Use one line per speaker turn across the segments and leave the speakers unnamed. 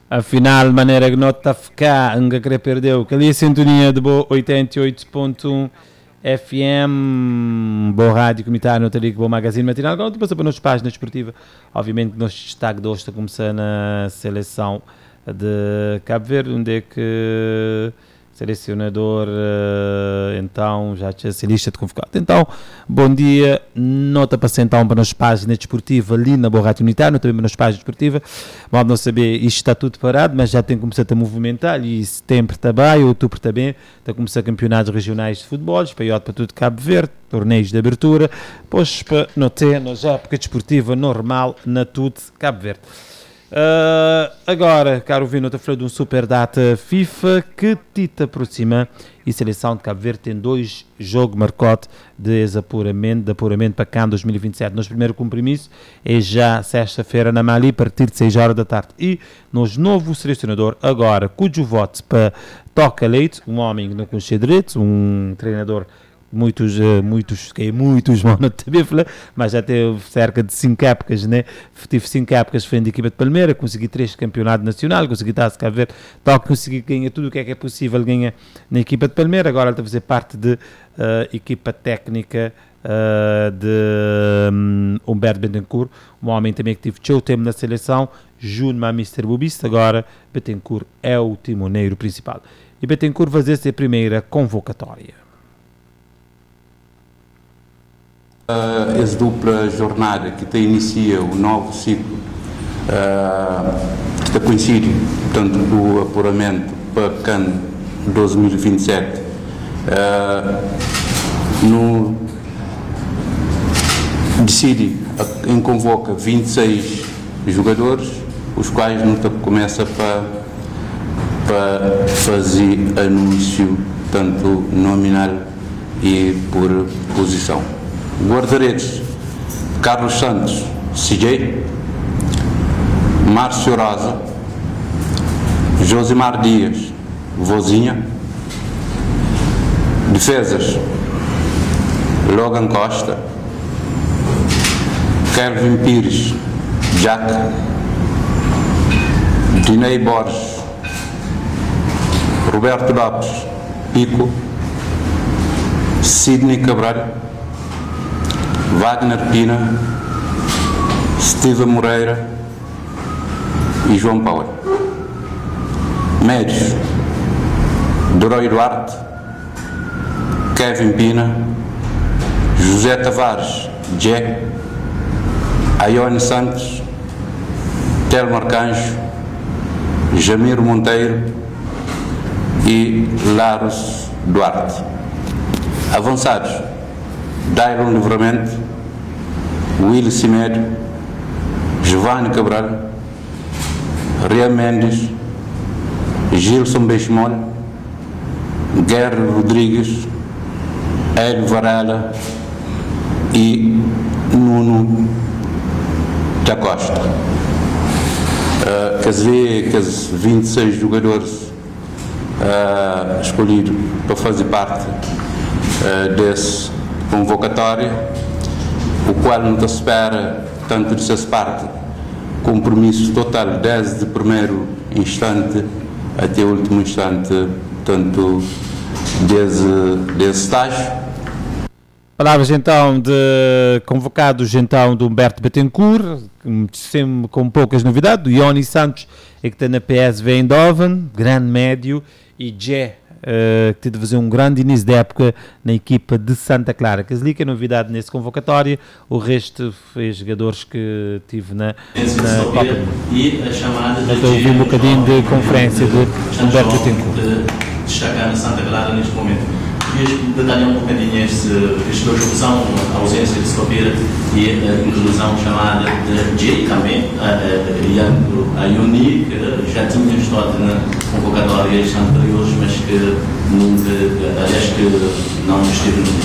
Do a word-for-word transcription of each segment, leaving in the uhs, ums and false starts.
Afinal, maneira que nota ficar, nunca querer perder, que ali a sintonia de boa oitenta e oito ponto um F M, boa rádio comunitária, no Tarico, boa magazine matinal. Agora depois para nas páginas esportivas, obviamente que nosso destaque de hoje está começando na seleção de Cabo Verde, onde é que selecionador, então, já tinha essa lista de convocado. Então, bom dia, nota para então para nas páginas desportivas ali na Boa Rádio Comunitária, também nas páginas desportivas. Vamos não saber, isto está tudo parado, mas já tem começado a movimentar, e setembro também, outubro também, está a começar campeonatos regionais de futebol, espalhado para tudo Cabo Verde, torneios de abertura, pois para não ter, na época desportiva normal, na tudo Cabo Verde. Uh, agora, caro Vino, estou a falar de um super data FIFA que te aproxima, e a seleção de Cabo Verde tem dois jogos marcados de apuramento, de apuramento para cá em dois mil e vinte e sete. Nosso primeiro compromisso é já sexta-feira na Mali, a partir de seis horas da tarde. E nos novo selecionador, agora, cujo voto para Toca Leite, um homem que não conhecia direito, um treinador muitos, muitos, que é muitos vão na tabela, mas já teve cerca de cinco épocas, né? Tive cinco épocas frente à equipa de Palmeira, consegui três campeonato nacional, consegui estar-se cá a ver, tal que consegui ganhar tudo o que é que é possível ganhar na equipa de Palmeira. Agora ele está a fazer parte de uh, equipa técnica uh, de um, Humberto Betancourt, um homem também que tive seu tempo na seleção, junto a mister Bobista. Agora Betancourt é o timoneiro principal. E Betancourt vai fazer a primeira convocatória.
Uh, essa dupla jornada que te inicia o novo ciclo uh, que está coincide, portanto, do apuramento para CAN dois mil e vinte e sete, uh, no, decide em convoca vinte e seis jogadores, os quais não começa para para fazer anúncio tanto nominal e por posição. Guarda-redes: Carlos Santos, C J, Márcio Rosa, Josimar Dias, Vozinha. Defesas: Logan Costa, Kelvin Pires, Jack, Dinei Borges, Roberto Lopes, Pico, Sidney Cabral, Wagner Pina, Steven Moreira e João Paulo. Médios: Doroi Duarte, Kevin Pina, José Tavares, Jé, Aione Santos, Telmo Arcanjo, Jamiro Monteiro e Laros Duarte. Avançados: Dairon Livramento, Willy Cimério, Giovanni Cabral, Ria Mendes, Gilson Beixmol, Guerra Rodrigues, Hélio Varela e Nuno da Costa. Uh, quer dizer que os vinte e seis jogadores uh, escolhidos para fazer parte uh, desse convocatório, o qual não se espera, tanto de sua parte, compromisso total desde o primeiro instante até o último instante, tanto desse, desse estágio.
Palavras então de convocados então de Humberto Betancourt, sempre com poucas novidades, do Ioni Santos, é que está na P S V Eindhoven, grande médio, e Jé, Uh, que teve de fazer um grande início da época na equipa de Santa Clara. Que é a novidade nesse convocatório, o resto foi jogadores que tive na, na Copa.
E a chamada de
então ouvi um bocadinho de conferência de Humberto Betancourt.
De destacar na Santa Clara neste momento. Querias detalhar um bocadinho este, esta dois opção, a ausência de Slopeira e a introdução chamada de J também, a, a, a Ioni, que já tinha estado na convocatórias anteriores, mas que nunca, aliás, que não esteve no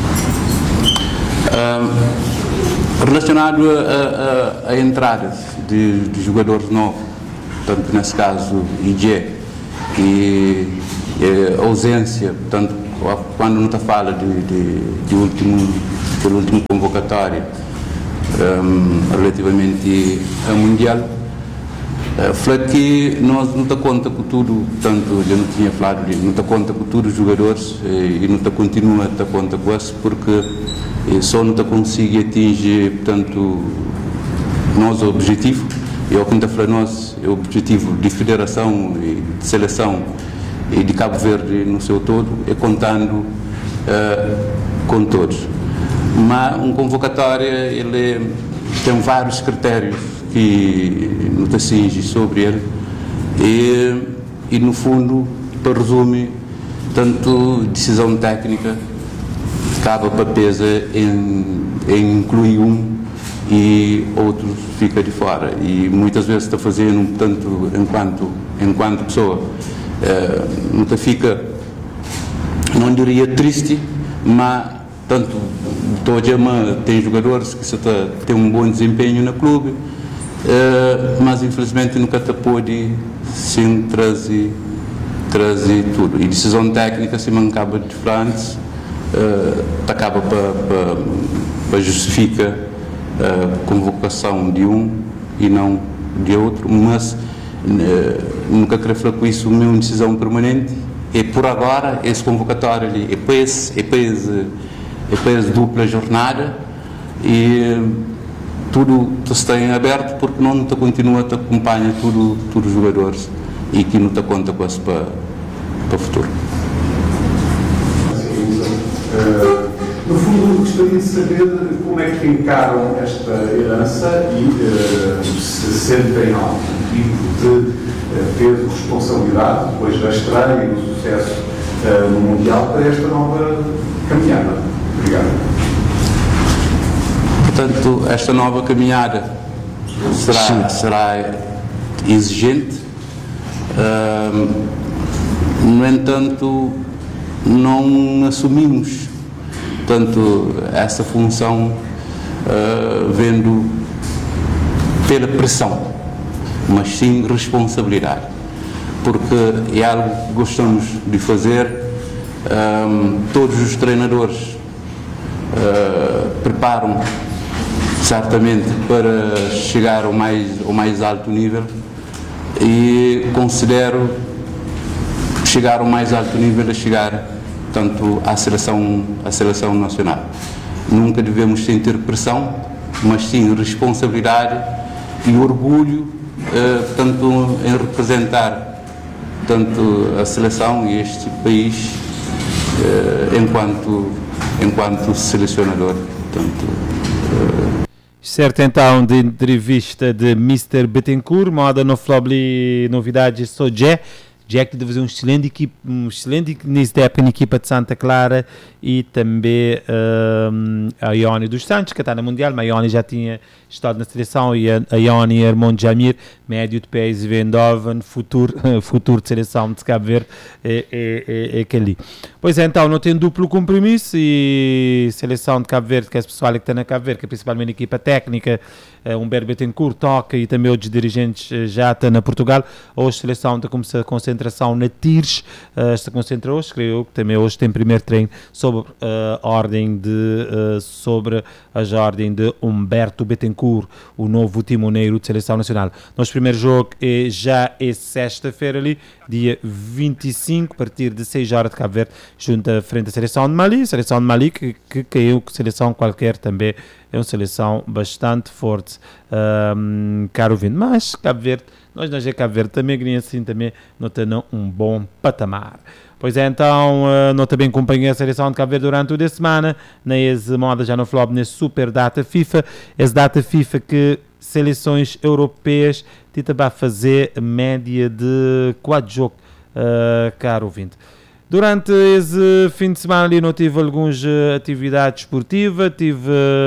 um, relacionado a, a, a entrada de, de jogadores novos, portanto, nesse caso, I J, e, e a ausência, portanto, quando não está fala de, de, de último, de último convocatório um, relativamente ao Mundial, Uh, falei que nós não te conta com tudo, portanto, eu não tinha falado ali, não te conta com todos os jogadores e, e não te continua a te conta com esse, porque só não te consigo atingir, portanto, nosso objetivo. E ao que está falando nós, é o objetivo de federação e de seleção e de Cabo Verde no seu todo, é contando uh, com todos. Mas um convocatório, ele tem vários critérios que não te cinge sobre ele e, e no fundo, para resumir, tanto decisão técnica acaba para pesa em, em incluir um e outro fica de fora, e muitas vezes está fazendo, portanto, enquanto, enquanto pessoa, uh, não te fica, não diria triste, mas tanto estou a dizer, tem jogadores que têm um bom desempenho no clube, uh, mas infelizmente nunca te pode sim trazer, trazer tudo, e decisão técnica se acaba de frente, uh, acaba para, para, para justificar a convocação de um e não de outro, mas uh, nunca quero falar com isso, uma decisão permanente, e por agora esse convocatório ali é para esse, é para esse, é para esse dupla jornada, e tudo está em aberto porque não te continua, te acompanha tudo, todos os jogadores e que não te conta com isso para, para o futuro.
Uh, no fundo, gostaria de saber como é que encaram esta herança e uh, se sentem algum tipo de uh, peso, responsabilidade, depois da estreia e do sucesso uh, no Mundial, para esta nova caminhada. Obrigado.
Portanto, esta nova caminhada será, será exigente, uh, no entanto, não assumimos tanto essa função uh, vendo pela pressão, mas sim responsabilidade, porque é algo que gostamos de fazer. Um, todos os treinadores uh, preparam certamente para chegar ao mais, ao mais alto nível, e considero chegar ao mais alto nível a chegar tanto à seleção, à seleção nacional. Nunca devemos sentir pressão, mas sim responsabilidade e orgulho, eh, tanto em representar tanto a seleção e este país eh, enquanto, enquanto selecionador. Tanto, eh...
Certo, então, de entrevista de mister Bettencourt, moda no Flobli, novidades só Jé. Jack de fazer um excelente equipe, um excelente nesse época na equipa de Santa Clara, e também um, a Ioni dos Santos, que está na Mundial, mas a Ioni já tinha estado na seleção, e a, a Ioni Hermond Jamir, médio de P S V Eindhoven, futuro, futuro de seleção de Cabo Verde, é, é, é, é aquele. Pois é, então, não tem duplo compromisso, e seleção de Cabo Verde, que é esse pessoal que está na Cabo Verde, que é principalmente a equipa técnica, uh, Humberto Bettencourt toca, e também outros dirigentes uh, já estão na Portugal. Hoje a seleção está começando a concentração na Tires, uh, se concentra hoje, creio eu, que também hoje tem primeiro treino sobre uh, a ordem de, uh, sobre a ordem de Humberto Bettencourt, o novo timoneiro de seleção nacional. Nosso primeiro jogo é, já é sexta-feira ali, dia vinte e cinco, a partir de seis horas de Cabo Verde, junto à frente da seleção de Mali, seleção de Mali que, que caiu, que seleção qualquer também é uma seleção bastante forte, um, caro vindo, mas Cabo Verde, nós nós é Cabo Verde também, que assim também não tem um bom patamar. Pois é, então, uh, não também acompanhei a seleção de Cabo Verde durante toda a semana, na moda já no flop, nesse super data FIFA, essa data FIFA que seleções europeias tentam fazer média de quatro jogos, uh, caro ouvinte. Durante esse fim de semana ali não tive algumas uh, atividades esportivas, tive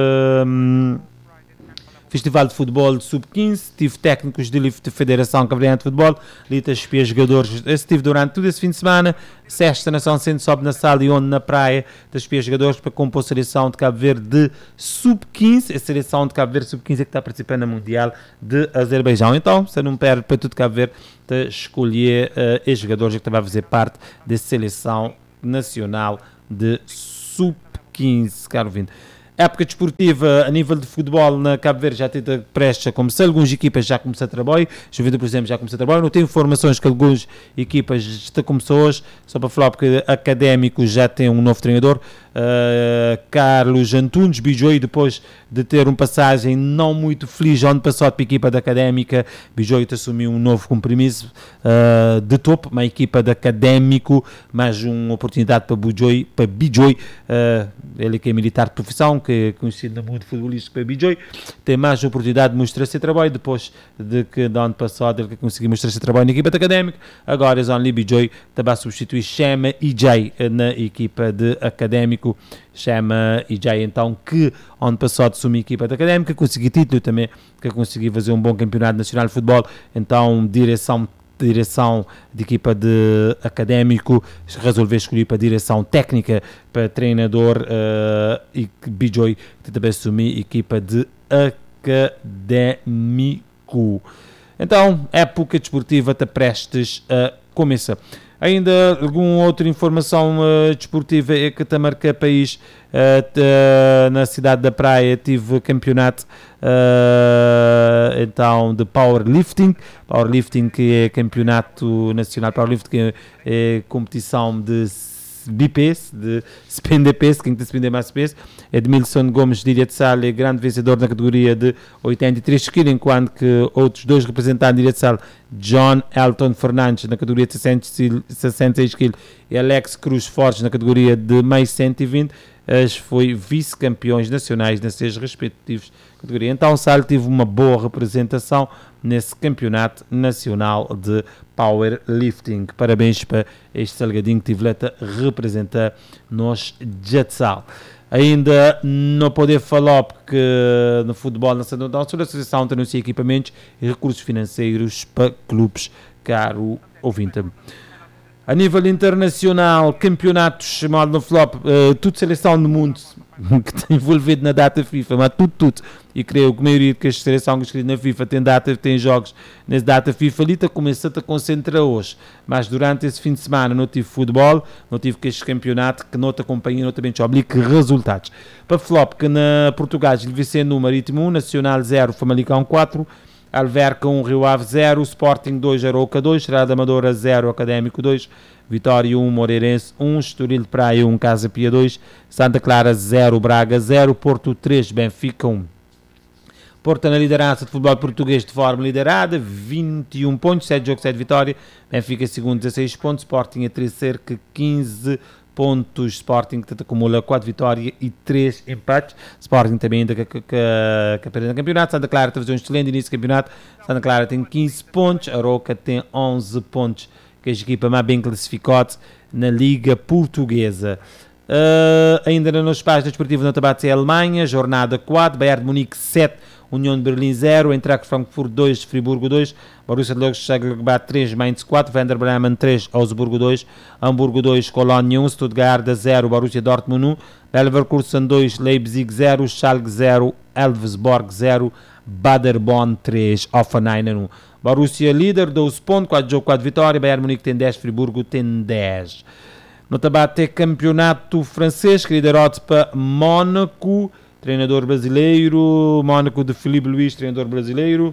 uh, Festival de Futebol de sub quinze, tive técnicos de, de Federação Cabo-Verdiana de Futebol, ali espiei jogadores, estive durante todo esse fim de semana, sexta nação sendo sobe na sala e onde na praia, espiei jogadores para compor a seleção de Cabo Verde de sub quinze, a seleção de Cabo Verde sub quinze é que está participando na Mundial de Azerbaijão. Então, se não perde para tudo Cabo Verde, de escolher uh, os jogadores que estão a fazer parte da seleção nacional de sub quinze, caro vindo. época desportiva a nível de futebol na Cabo Verde já tem prestes a começar, algumas equipas já começaram a trabalho, Juventude, por exemplo, já começou a trabalho, não tenho informações que algumas equipas já começou hoje, só para falar porque Académico já tem um novo treinador, uh, Carlos Antunes, Bijoy, depois de ter uma passagem não muito feliz ano passado para a equipa da Académica, Bijoy assumiu um novo compromisso uh, de topo, uma equipa da Académico, mais uma oportunidade para Bijoy, para Bijoy, uh, ele que é militar de profissão, que é conhecido no mundo futebolístico para Bijoy, tem mais oportunidade de mostrar seu trabalho, depois de que no ano passado ele conseguiu mostrar seu trabalho na equipa da Académica, agora é only Bijoy também a substituir Chama e Jay na equipa de Académico, Chama e Jay então que ano passado assumiu a equipa da Académica, conseguiu título também, que conseguiu fazer um bom campeonato nacional de futebol, então direção direção de equipa de Académico resolveu escolher para a direção técnica para treinador uh, e Bijoy que também assumir a equipa de Académico. Então, época desportiva está prestes a começar. Ainda alguma outra informação uh, desportiva é que está a marcar país uh, tá, na cidade da Praia tive campeonato uh, então de powerlifting, powerlifting que é campeonato nacional, powerlifting que é, é competição de bipes, de spender peso, quem tem que spender mais peso, Edmilson Gomes de Ilha de Sal é grande vencedor na categoria de oitenta e três quilos, enquanto que outros dois representantes de Ilha de Sal, John Elton Fernandes na categoria de sessenta e seis quilos e Alex Cruz Fortes na categoria de mais cento e vinte, as foi vice-campeões nacionais nas seus respectivos categorias. Então o Sal teve uma boa representação nesse campeonato nacional de powerlifting. Parabéns para este salgadinho que tive lá a representar nos Jetsal. Ainda não poder falar porque no futebol na Santa a Associação anuncia equipamentos e recursos financeiros para clubes, caro ouvinte. A nível internacional, campeonatos chamado no flop, uh, tudo seleção do mundo que está envolvido na data FIFA, mas tudo, tudo. E creio que a maioria que as seleções inscritas na FIFA tem data, tem jogos nessa data FIFA ali, está começando a concentrar hoje. Mas durante esse fim de semana não tive futebol, não tive que este campeonato, que não te acompanha, não também te obliga resultados. Para flop, que na Portugal, Vicente um, Marítimo um, Nacional zero, Famalicão quatro, Alverca um, Rio Ave zero, Sporting dois, Arouca dois, Estrada Amadora zero, Académico dois, Vitória um, Moreirense um, Estoril de Praia um, Casa Pia dois, Santa Clara zero, Braga zero, Porto três, Benfica um. Porto na liderança de futebol português de forma liderada, vinte e um pontos, sete jogos, sete vitórias, Benfica segundo, dezasseis pontos, Sporting a terceiro, quinze pontos, Sporting que acumula quatro vitórias e três empates, Sporting também ainda que, que, que, que perde no campeonato, Santa Clara está a fazer um excelente início do campeonato, Santa Clara tem quinze pontos, Arouca tem onze pontos, que é a equipa mais bem classificada na Liga Portuguesa. Uh, ainda nos páginas desportivas na Tabate Alemanha, jornada quatro, Bayern de Munique sete, União de Berlim zero, Eintracht Frankfurt dois, Friburgo dois, Borussia Mönchengladbach três, Mainz quatro, Werder Bremen três, Augsburgo dois, Hamburgo dois, Colônia um, Stuttgart zero, Borussia Dortmund um, Leverkusen dois, Leipzig zero, Schalke zero, Elfsborg zero, Paderborn três, Hoffenheim um. Borussia líder, doze pontos, quatro jogos, quatro vitórias, Bayern Munique tem dez, Friburgo tem dez. No Tabate campeonato francês, que liderado para Mónaco, treinador brasileiro, Mónaco de Filipe Luís, treinador brasileiro.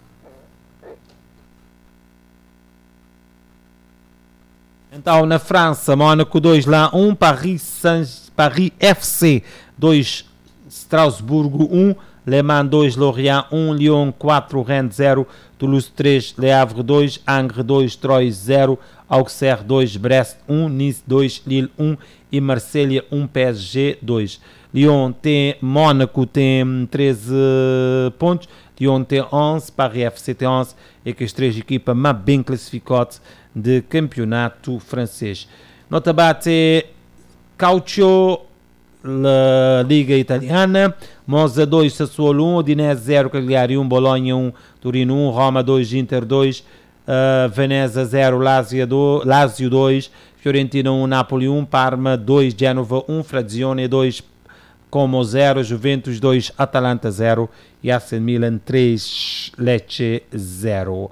Então, na França, Mónaco dois, lá um, Paris, Saint, Paris F C dois, Strasbourgo um, Le Mans dois, Lorient um, Lyon quatro, Rennes zero, Toulouse três, Le Havre dois, Angers dois, Troyes zero, Auxerre dois, Brest um, Nice dois, Lille um e Marselha um, P S G dois. Lyon tem, Mónaco tem treze pontos, Lyon tem onze, Paris F C tem onze, e que as três equipas mais bem classificadas de campeonato francês. Nota bate Calcio, la Liga Italiana, Monza dois, Sassuolo um, Udinese zero, Cagliari um, Bologna um, Turino um, Roma dois, Inter dois, uh, Veneza zero, Lazio dois, Fiorentina um, Napoli um, Parma dois, Genova um, Frazione dois, Como zero, Juventus dois, Atalanta zero e A C Milan três, Lecce zero.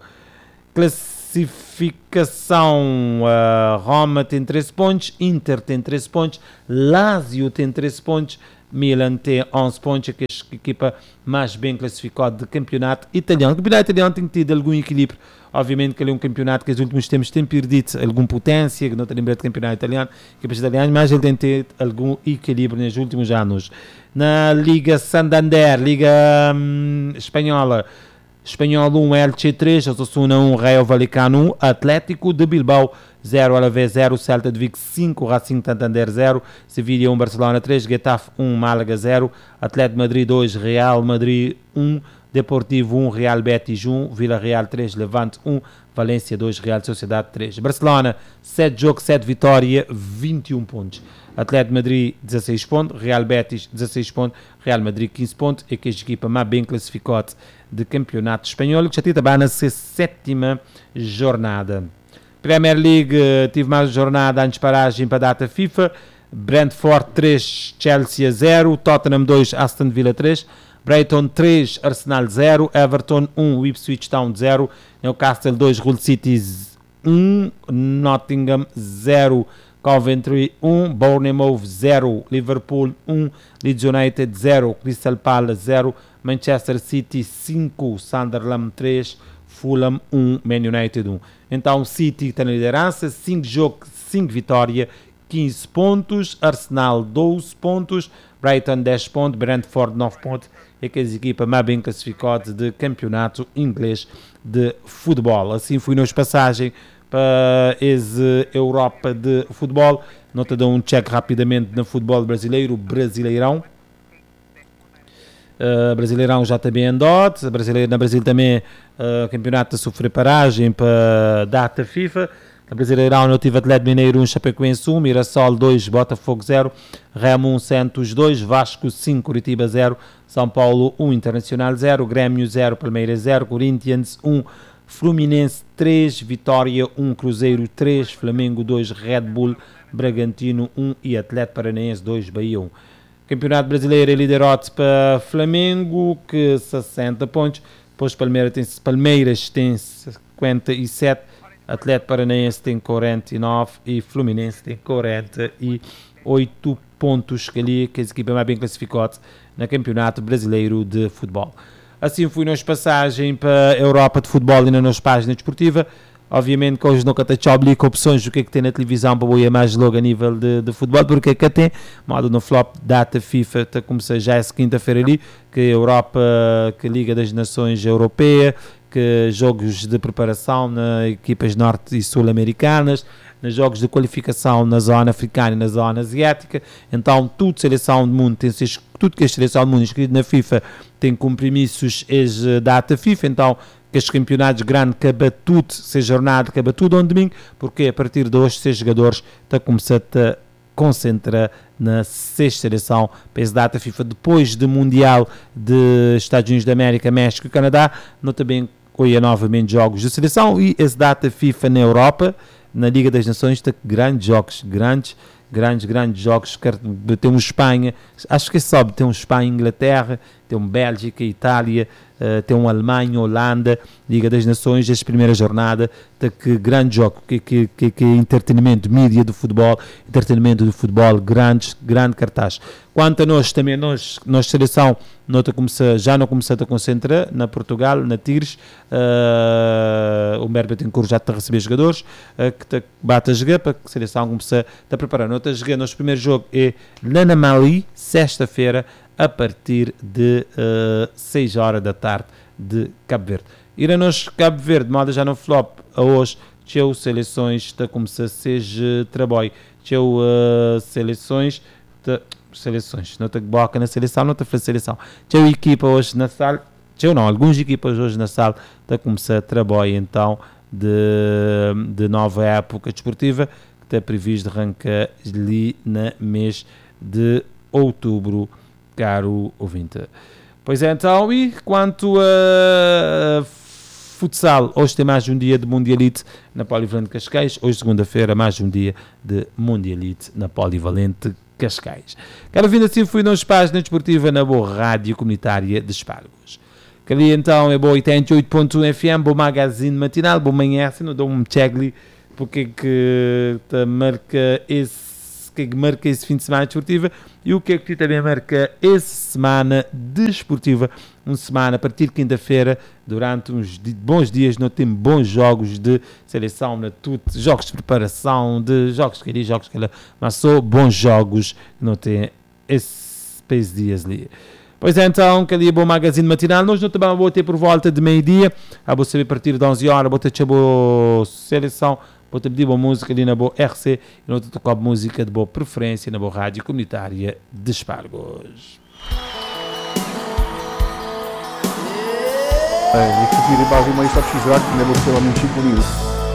Classificação, uh, Roma tem treze pontos, Inter tem treze pontos, Lazio tem treze pontos, Milan tem onze pontos, que é a equipa mais bem classificada do campeonato italiano. O campeonato italiano tem tido algum equilíbrio. Obviamente que ele é um campeonato que nos últimos tempos tem perdido alguma potência, que não te lembra do campeonato italiano, equipas italianas, mas ele tem tido algum equilíbrio nos últimos anos. Na Liga Santander, Liga hum, Espanhola, Espanhol um, Elche três, Osasuna um, Rayo Vallecano um, Atlético de Bilbao zero, Alavés zero, Celta de Vigo cinco, Racing Santander zero, Sevilha um, Barcelona três, Getafe um, Málaga zero, Atlético de Madrid dois, Real Madrid um, Deportivo um, Real Betis um, Vila Real três, Levante um, Valência dois, Real Sociedade três. Barcelona, sete jogos, sete vitórias, vinte e um pontos. Atlético de Madrid, dezasseis pontos, Real Betis, dezasseis pontos, Real Madrid, quinze pontos, e que a equipa mais bem classificada de campeonato espanhol, que já está na sua sétima jornada. Premier League, tive mais jornada antes de paragem para a data FIFA, Brentford três, Chelsea zero, Tottenham dois, Aston Villa três, Brighton três, Arsenal zero, Everton um, Ipswich Town zero, Newcastle dois, Hull City um, Nottingham zero, Coventry um, Bournemouth zero, Liverpool um, Leeds United zero, Crystal Palace zero, Manchester City cinco, Sunderland três, Fulham um, Man United um. Então City está na liderança, cinco jogos, cinco vitórias, quinze pontos, Arsenal doze pontos, Brighton dez pontos, Brentford nove pontos, é que as equipas mais bem classificadas de campeonato inglês de futebol. Assim foi nos passagem para a Europa de futebol. Nota de um check rapidamente no futebol brasileiro, Brasileirão. Uh, Brasileirão já também andou, Brasileiro, na Brasil também uh, campeonato a sofrer paragem para data FIFA. Na Brasileirão eu tive Atlético Mineiro um, Chapecoense um, Mirassol dois, Botafogo zero, Remo um, Santos dois, Vasco cinco, Curitiba zero, São Paulo um, Internacional zero, Grêmio zero, Palmeiras zero, Corinthians um, Fluminense três, Vitória um, Cruzeiro três, Flamengo dois, Red Bull Bragantino um e Atlético Paranaense dois, Bahia um. Campeonato Brasileiro é liderado para Flamengo, que sessenta pontos, depois Palmeiras tem, Palmeiras tem cinquenta e sete, Atlético Paranaense tem quarenta e nove e Fluminense tem quarenta e oito pontos, que ali que as equipas mais bem classificadas no Campeonato Brasileiro de Futebol. Assim fui nos passagem para a Europa de Futebol e na nossa página desportiva. Obviamente que hoje nunca te obriga opções do que é que tem na televisão para ir mais logo a nível de, de futebol, porque é que tem, modo no flop data FIFA, está a começar já essa quinta-feira ali, que a Europa, que a Liga das Nações Europeia, que jogos de preparação nas equipas norte e sul-americanas, nos jogos de qualificação na zona africana e na zona asiática. Então tudo seleção do mundo tem tudo que a seleção do mundo inscrito na FIFA tem compromissos as data FIFA, então que os campeonatos grandes acaba tudo, se jornada acaba tudo on domingo, porque a partir de hoje seis jogadores está a começar a concentrar na sexta seleção para essa data FIFA, depois do Mundial de Estados Unidos da América, México e Canadá, não também colha novamente jogos de seleção e essa data FIFA na Europa, na Liga das Nações, está grandes jogos, grandes, grandes, grandes jogos. Tem um Espanha, acho que sobe, tem um Espanha, Inglaterra, tem um Bélgica, Itália, uh, tem um Alemanha, Holanda, Liga das Nações, esta primeira jornada, tem que grande jogo, que, que, que, que entretenimento, mídia do futebol, entretenimento do futebol, grande, grande cartaz. Quanto a nós, também nós, nós seleção, nós começa, já não começamos a concentrar na Portugal, na Tigres, uh, o Humberto Betancourt já está a receber jogadores, uh, que te, bate a jogar, para que a seleção comece a preparar. Nós estamos a jogar, nosso primeiro jogo é lá na Mali, sexta-feira, a partir de uh, seis horas da tarde de Cabo Verde. Ir a nós Cabo Verde, moda já no flop, a hoje, tchau seleções, está a começar a ser trabalho, tchau uh, seleções, de, seleções, não está boca na seleção, não está a fazer seleção, tchau equipa hoje na sala, tchau não, algumas equipas hoje na sala, está a começar a trabalho então de, de nova época desportiva, que está previsto arrancar ali no mês de outubro, caro ouvinte. Pois é, então, e quanto a futsal, hoje tem mais um dia de Mundialite na Polivalente Cascais, hoje segunda-feira mais um dia de Mundialite na Polivalente Cascais. Caro ouvinte, assim fui nas páginas desportivas na boa rádio comunitária de Espargos. Que ali então é boa oitenta e oito ponto um F M, bom magazine matinal, bom manhã, assim não dou um check porque que marca esse que marca esse fim de semana desportiva E o que é que também marca essa semana desportiva? Uma semana a partir de quinta-feira, durante uns bons dias, não tem bons jogos de seleção, né? Tudo, jogos de preparação, de jogos que ali, jogos que lá, mas só bons jogos não tem esses dias ali. Pois é, então, que ali é bom magazine matinal. Nós não também vamos ter por volta de meio-dia. A você a partir de onze horas, vou ter a boa seleção, vou ter boa música ali na boa R C e não tocar música de boa preferência na boa rádio comunitária de Espargos.
niektórzy rybarzy mają tak się zrak, nebo třeba menší polív.